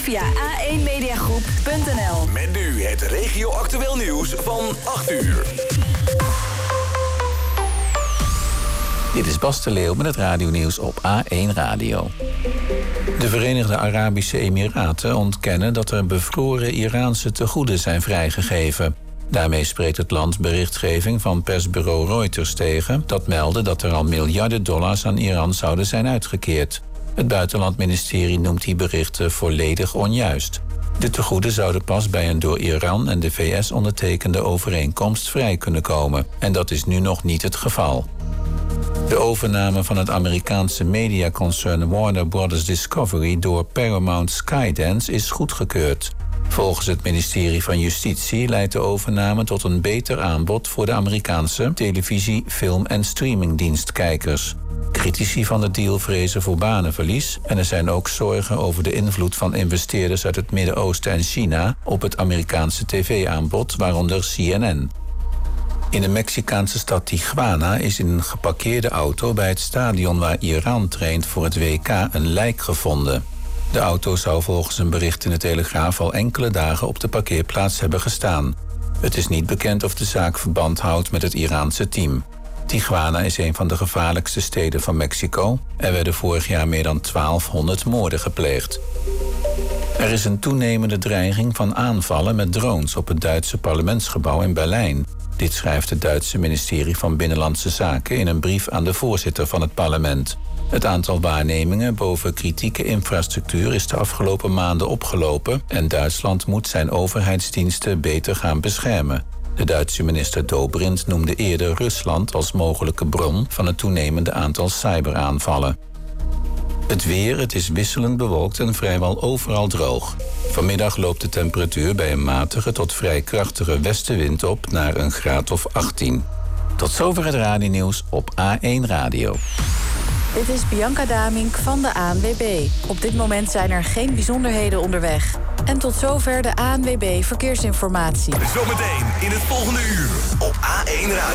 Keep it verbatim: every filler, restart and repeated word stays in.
via a één mediagroep punt n l. Met nu het regio-actueel nieuws van acht uur. Dit is Bas de Leeuw met het radionieuws op A één Radio. De Verenigde Arabische Emiraten ontkennen dat er bevroren Iraanse tegoeden zijn vrijgegeven. Daarmee spreekt het land berichtgeving van persbureau Reuters tegen, dat meldde dat er al miljarden dollars aan Iran zouden zijn uitgekeerd. Het buitenlandministerie noemt die berichten volledig onjuist. De tegoeden zouden pas bij een door Iran en de V S ondertekende overeenkomst vrij kunnen komen. En dat is nu nog niet het geval. De overname van het Amerikaanse mediaconcern Warner Brothers Discovery door Paramount Skydance is goedgekeurd. Volgens het ministerie van Justitie leidt de overname tot een beter aanbod voor de Amerikaanse televisie-, film- en streamingdienstkijkers. Critici van de deal vrezen voor banenverlies en er zijn ook zorgen over de invloed van investeerders uit het Midden-Oosten en China op het Amerikaanse tv-aanbod, waaronder C N N. In de Mexicaanse stad Tijuana is in een geparkeerde auto bij het stadion waar Iran traint voor het W K een lijk gevonden. De auto zou volgens een bericht in de Telegraaf al enkele dagen op de parkeerplaats hebben gestaan. Het is niet bekend of de zaak verband houdt met het Iraanse team. Tijuana is een van de gevaarlijkste steden van Mexico. Er werden vorig jaar meer dan twaalfhonderd moorden gepleegd. Er is een toenemende dreiging van aanvallen met drones op het Duitse parlementsgebouw in Berlijn. Dit schrijft het Duitse ministerie van Binnenlandse Zaken in een brief aan de voorzitter van het parlement. Het aantal waarnemingen boven kritieke infrastructuur is de afgelopen maanden opgelopen en Duitsland moet zijn overheidsdiensten beter gaan beschermen. De Duitse minister Dobrindt noemde eerder Rusland als mogelijke bron van het toenemende aantal cyberaanvallen. Het weer, het is wisselend bewolkt en vrijwel overal droog. Vanmiddag loopt de temperatuur bij een matige tot vrij krachtige westenwind op naar een graad of achttien. Tot zover het radionieuws op A één Radio. Dit is Bianca Damink van de A N W B. Op dit moment zijn er geen bijzonderheden onderweg. En tot zover de A N W B Verkeersinformatie. Zometeen in het volgende uur op A één Radio.